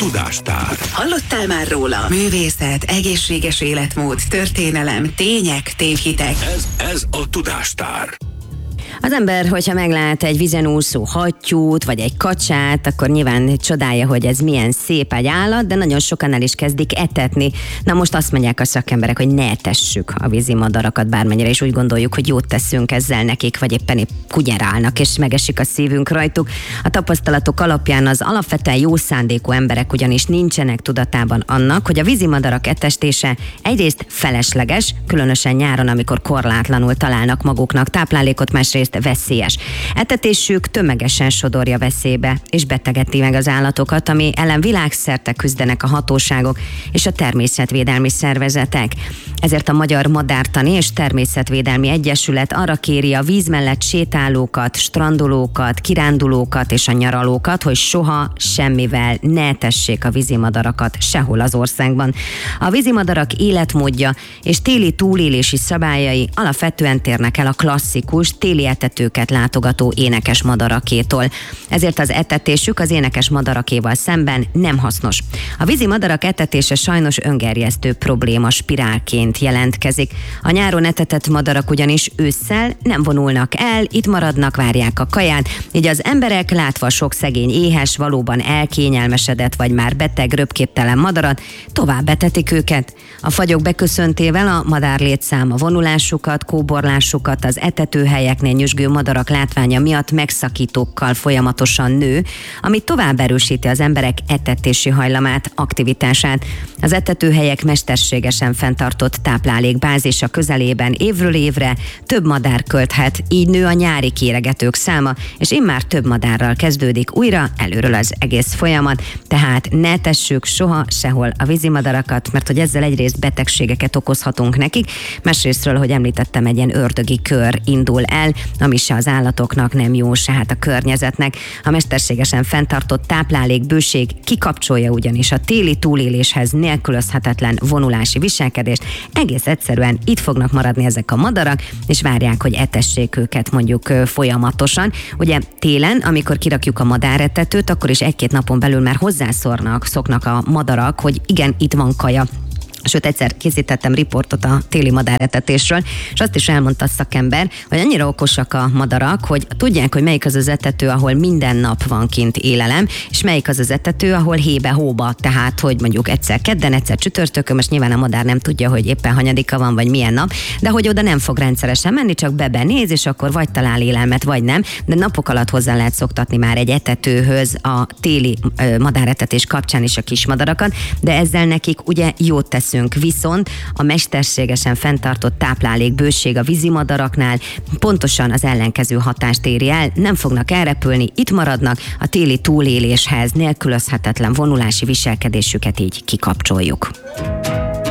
Tudástár. Hallottál már róla? Művészet, egészséges életmód, történelem, tények, tévhitek. Ez a Tudástár. Az ember, hogyha meglát egy vízen úszó hattyút, vagy egy kacsát, akkor nyilván csodálja, hogy ez milyen szép egy állat, de nagyon sokan el is kezdik etetni. Na most azt mondják a szakemberek, hogy ne etessük a vízimadarakat, bármennyire is úgy gondoljuk, hogy jót teszünk ezzel nekik, vagy éppen kunyerálnak, és megesik a szívünk rajtuk. A tapasztalatok alapján az alapvetően jó szándékú emberek ugyanis nincsenek tudatában annak, hogy a vízimadarak etestése egyrészt felesleges, különösen nyáron, amikor korlátlanul találnak maguknak táplálékot, másrészt veszélyes. Etetésük tömegesen sodorja veszélybe, és betegeti meg az állatokat, ami ellen világszerte küzdenek a hatóságok és a természetvédelmi szervezetek. Ezért a Magyar Madártani és Természetvédelmi Egyesület arra kéri a víz mellett sétálókat, strandolókat, kirándulókat és a nyaralókat, hogy soha semmivel ne etessék a vízimadarakat sehol az országban. A vízimadarak életmódja és téli túlélési szabályai alapvetően térnek el a klasszikus téli etetőket látogató énekes madarakétól. Ezért az etetésük az énekes madarakéval szemben nem hasznos. A vízimadarak etetése sajnos öngerjesztő probléma spirálként jelentkezik. A nyáron etetett madarak ugyanis ősszel nem vonulnak el, itt maradnak, várják a kaját, így az emberek látva sok szegény éhes, valóban elkényelmesedett vagy már beteg, röpképtelen madarat, tovább etetik őket. A fagyok beköszöntével a madárlétszám a vonulásukat, kóborlásukat, az etetőhelyeknél nyüzsgő madarak látványa miatt megszakítókkal folyamatosan nő, ami tovább erősíti az emberek etetési hajlamát, aktivitását. Az etetőhelyek mesterségesen fenntartott táplálékbázisa közelében évről évre több madár költhet, így nő a nyári kéregetők száma, és immár több madárral kezdődik újra előről az egész folyamat, tehát ne etessük soha sehol a vízimadarakat, mert hogy ezzel egyrészt betegségeket okozhatunk nekik, másrésztről, hogy említettem, egy ilyen ördögi kör indul el, ami se az állatoknak nem jó, se hát a környezetnek. A mesterségesen fenntartott táplálékbőség kikapcsolja ugyanis a téli túléléshez nélkülözhetetlen vonulási viselkedést. Egész egyszerűen itt fognak maradni ezek a madarak, és várják, hogy etessék őket mondjuk folyamatosan. Ugye télen, amikor kirakjuk a madáretetőt, akkor is egy-két napon belül már szoknak a madarak, hogy igen, itt van kaja. Sőt, egyszer készítettem riportot a téli madáretetésről, és azt is elmondta a szakember, hogy annyira okosak a madarak, hogy tudják, hogy melyik az az etető, ahol minden nap van kint élelem, és melyik az az etető, ahol hébe-hóba, tehát, hogy mondjuk egyszer kedden, egyszer csütörtökön, most nyilván a madár nem tudja, hogy éppen hanyadika van, vagy milyen nap, de hogy oda nem fog rendszeresen menni, csak benéz, és akkor vagy talál élelmet, vagy nem, de napok alatt hozzá lehet szoktatni már egy etetőhöz a téli madáretetés kapcsán is a kismadarakat, de ezzel nekik ugye jót tesz. Viszont a mesterségesen fenntartott táplálékbőség a vízimadaraknál pontosan az ellenkező hatást éri el, nem fognak elrepülni, itt maradnak, a téli túléléshez nélkülözhetetlen vonulási viselkedésüket így kikapcsoljuk.